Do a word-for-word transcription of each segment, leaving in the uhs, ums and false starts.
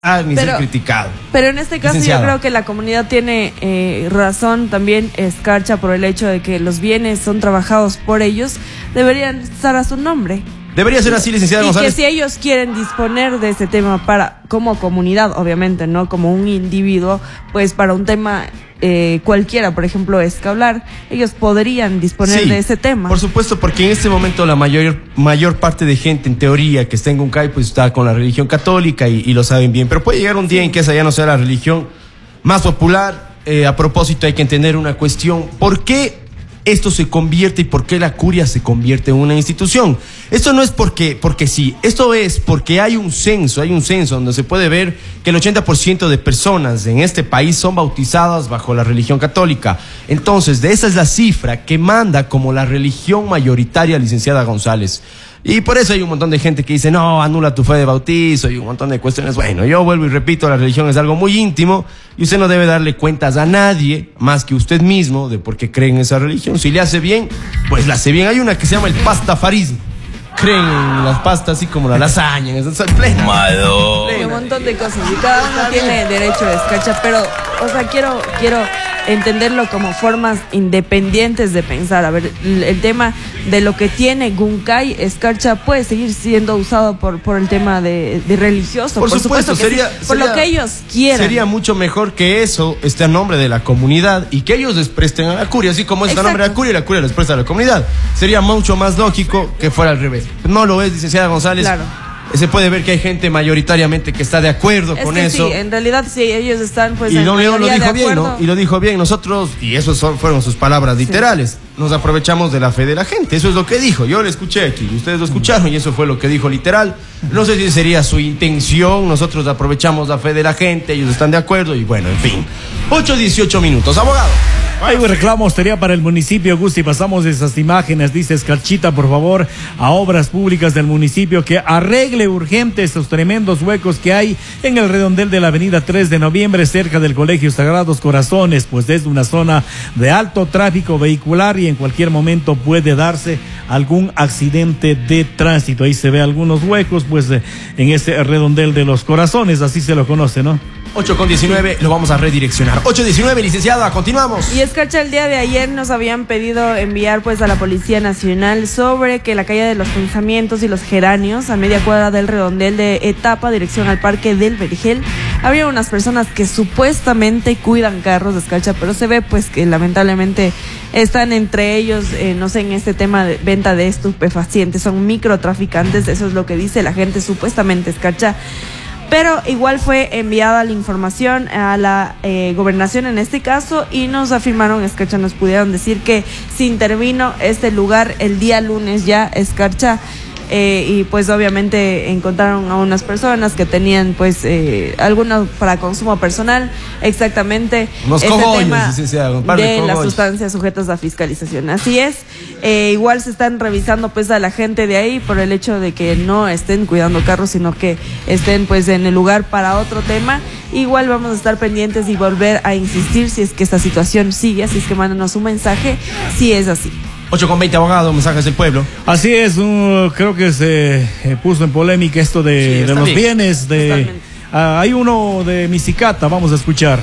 Ah, ni ser criticado. Pero en este caso Licenciada, yo creo que la comunidad tiene eh, razón también, Escarcha, por el hecho de que los bienes son trabajados por ellos, deberían estar a su nombre. Debería ser así, licenciada Y González. que si ellos quieren disponer de ese tema para, como comunidad, obviamente, no como un individuo, pues para un tema eh, cualquiera, por ejemplo, escablar, ellos podrían disponer Sí, de ese tema. Por supuesto, porque en este momento la mayor, mayor parte de gente, en teoría, que está en Guncay, pues está con la religión católica y, y lo saben bien. Pero puede llegar un día en que esa ya no sea la religión más popular. Eh, a propósito, hay que entender una cuestión. ¿Por qué esto se convierte y por qué la curia se convierte en una institución? Esto no es porque, porque sí, esto es porque hay un censo, hay un censo donde se puede ver que el ochenta por ciento de personas en este país son bautizadas bajo la religión católica. Entonces, de esa es la cifra que manda como la religión mayoritaria, licenciada González. Y por eso hay un montón de gente que dice, no, anula tu fe de bautizo y un montón de cuestiones. Bueno, yo vuelvo y repito, la religión es algo muy íntimo y usted no debe darle cuentas a nadie más que usted mismo de por qué cree en esa religión. Si le hace bien, pues la hace bien. Hay una que se llama el pastafarismo. Creen en las pastas así como la lasaña, en eso, plena. Malo. Hay un montón de cosas y cada uno tiene derecho a Escarcha, pero, o sea, quiero, quiero entenderlo como formas independientes de pensar. A ver, el, el tema de lo que tiene Guncay, Escarcha puede seguir siendo usado por, por el tema de, de religioso. Por, por supuesto, supuesto que sería, sí, por sería, lo que ellos quieran. Sería mucho mejor que eso esté a nombre de la comunidad y que ellos les presten a la curia, así como está a nombre de la curia y la curia les presta a la comunidad. Sería mucho más lógico que fuera al revés. No lo es, licenciada González. Claro. Se puede ver que hay gente mayoritariamente que está de acuerdo Es con que eso. Sí, en realidad sí, ellos están pues y en no, lo mayoría dijo de bien, acuerdo. ¿no? Y lo dijo bien, nosotros, y eso son, fueron sus palabras literales, sí. Nos aprovechamos de la fe de la gente, eso es lo que dijo, yo lo escuché aquí, ustedes lo escucharon y eso fue lo que dijo literal. No sé si sería su intención, nosotros aprovechamos la fe de la gente, ellos están de acuerdo y bueno, en fin. ocho dieciocho minutos, abogado. Hay un reclamo austeridad para el municipio, Gusti. Pasamos esas imágenes, dice Escarchita, por favor, a obras públicas del municipio que arregle urgente estos tremendos huecos que hay en el redondel de la avenida tres de noviembre, cerca del Colegio Sagrados Corazones, pues es una zona de alto tráfico vehicular y en cualquier momento puede darse algún accidente de tránsito. Ahí se ve algunos huecos, pues, en ese redondel de los Corazones, así se lo conoce, ¿no? ocho con diecinueve, lo vamos a redireccionar. ocho diecinueve, licenciada, continuamos. Y Escarcha, el día de ayer nos habían pedido enviar pues a la Policía Nacional sobre que la calle de los Pensamientos y los Geranios, a media cuadra del redondel de Etapa, dirección al Parque del Vergel, habría unas personas que supuestamente cuidan carros de Escarcha, pero se ve pues que lamentablemente están entre ellos, eh, no sé, en este tema de venta de estupefacientes, son microtraficantes, eso es lo que dice la gente, supuestamente Escarcha. Pero igual fue enviada la información a la eh, gobernación en este caso y nos afirmaron, Escarcha, nos pudieron decir que se intervino este lugar el día lunes ya, Escarcha, eh, y pues obviamente encontraron a unas personas que tenían pues eh, algunos para consumo personal, exactamente Unos este cogollos, tema licenciada, un par de de las cogollos. sustancias sujetas a fiscalización. Así es, eh, igual se están revisando pues a la gente de ahí por el hecho de que no estén cuidando carros, sino que estén pues en el lugar para otro tema. Igual vamos a estar pendientes y volver a insistir si es que esta situación sigue, así es que mándanos un mensaje si es así. ocho con veinte, abogado, mensajes del pueblo. Así es, un, creo que se eh, puso en polémica esto de, Sí, de los bien. bienes. de uh, Hay uno de Misicata, vamos a escuchar.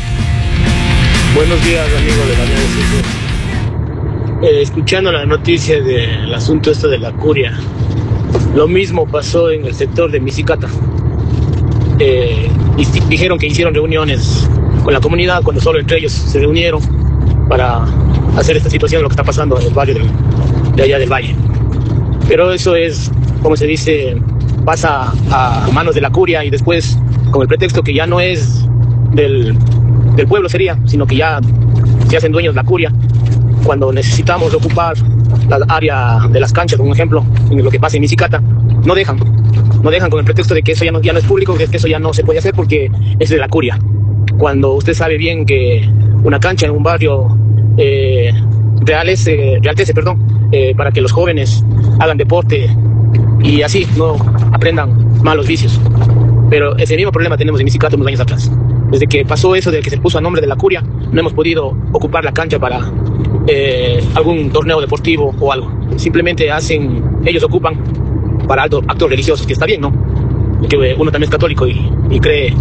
Buenos días, amigos de la eh, Escuchando la noticia del asunto esto de la curia, lo mismo pasó en el sector de Misicata. Eh, y dijeron que hicieron reuniones con la comunidad cuando solo entre ellos se reunieron para hacer esta situación de lo que está pasando en el barrio del, de allá del valle. Pero eso es, como se dice, pasa a manos de la curia y después, con el pretexto que ya no es del, del pueblo sería, sino que ya se hacen dueños de la curia. Cuando necesitamos ocupar la área de las canchas, por ejemplo, en lo que pasa en Misicata, no dejan. No dejan con el pretexto de que eso ya no, ya no es público, que eso ya no se puede hacer porque es de la curia. Cuando usted sabe bien que una cancha en un barrio eh, reales, eh, realtece, perdón, eh, para que los jóvenes hagan deporte y así no aprendan malos vicios. Pero ese mismo problema tenemos en Misicata unos años atrás. Desde que pasó eso de que se puso a nombre de la curia, no hemos podido ocupar la cancha para eh, algún torneo deportivo o algo. Simplemente hacen, ellos ocupan para actos religiosos, que está bien, ¿no? que uno también es católico y, y cree